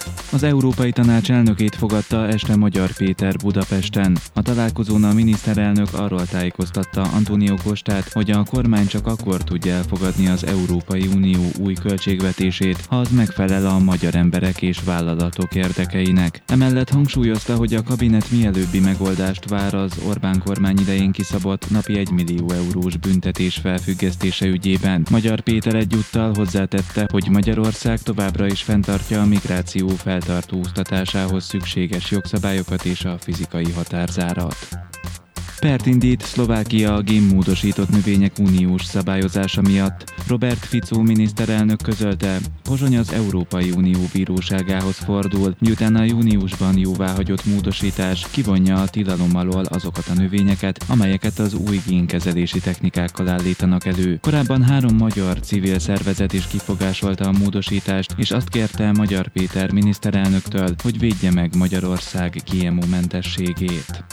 Az Európai Tanács elnökét fogadta este Magyar Péter Budapesten. A találkozón a miniszterelnök arról tájékoztatta António Costát, hogy a kormány csak akkor tudja elfogadni az Európai Unió új költségvetését, ha az megfelel a magyar emberek és vállalatok érdekeinek. Emellett hangsúlyozta, hogy a kabinet mielőbbi megoldást vár az Orbán kormány idején kiszabott napi 1 millió eurós büntetés felfüggesztése ügyében. Magyar Péter egyúttal hozzátette, hogy Magyarország továbbra is fenntartja a migráció feltartóztatásához szükséges jogszabályokat és a fizikai határzárat. Pert indít Szlovákia a génmódosított növények uniós szabályozása miatt. Robert Fico miniszterelnök közölte, Pozsony az Európai Unió bíróságához fordul, miután a júniusban jóváhagyott módosítás kivonja a tilalom alól azokat a növényeket, amelyeket az új génkezelési technikákkal állítanak elő. Korábban 3 magyar civil szervezet is kifogásolta a módosítást, és azt kérte Magyar Péter miniszterelnöktől, hogy védje meg Magyarország GMO-mentességét.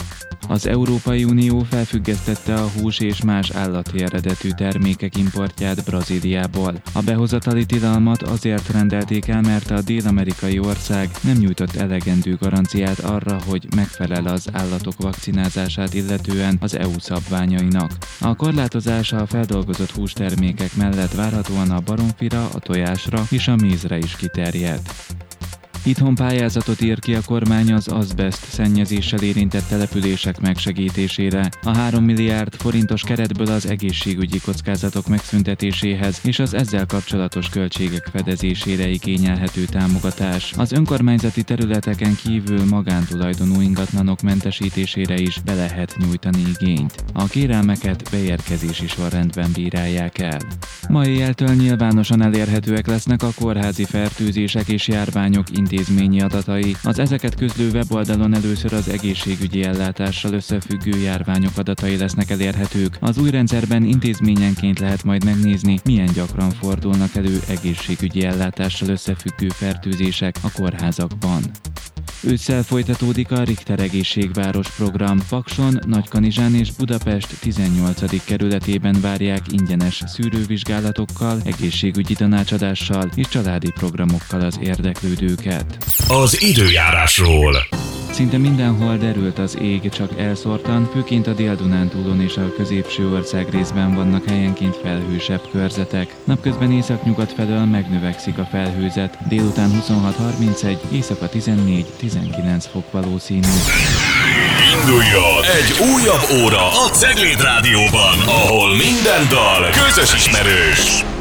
Az Európai Unió felfüggesztette a hús és más állati eredetű termékek importját Brazíliából. A behozatali tilalmat azért rendelték el, mert a dél-amerikai ország nem nyújtott elegendő garanciát arra, hogy megfelel az állatok vakcinázását illetően az EU szabványainak. A korlátozás a feldolgozott hústermékek mellett várhatóan a baromfira, a tojásra és a mézre is kiterjed. Itthon pályázatot ír ki a kormány az azbeszt szennyezéssel érintett települések megsegítésére. A 3 milliárd forintos keretből az egészségügyi kockázatok megszüntetéséhez és az ezzel kapcsolatos költségek fedezésére igényelhető támogatás. Az önkormányzati területeken kívül magántulajdonú ingatlanok mentesítésére is be lehet nyújtani igényt. A kérelmeket beérkezési sorrendben bírálják el. Ma éjjeltől nyilvánosan elérhetőek lesznek a kórházi fertőzések és járványok intézményi adatai. Az ezeket közlő weboldalon először az egészségügyi ellátással összefüggő járványok adatai lesznek elérhetők. Az új rendszerben intézményenként lehet majd megnézni, milyen gyakran fordulnak elő egészségügyi ellátással összefüggő fertőzések a kórházakban. Ősszel folytatódik a Richter Egészségváros program. Pakson, Nagykanizsán és Budapest 18. kerületében várják ingyenes szűrővizsgálatokkal, egészségügyi tanácsadással és családi programokkal az érdeklődőket. Az időjárásról. Szinte mindenhol derült az ég, csak elszórtan, főként a Dél-Dunántúlon és a középső ország részben vannak helyenként felhősebb körzetek. Napközben északnyugat felől megnövekszik a felhőzet, délután 26-31, éjszaka 14-19 fok valószínű. Induljon egy újabb óra a Cegléd Rádióban, ahol minden dal közös ismerős.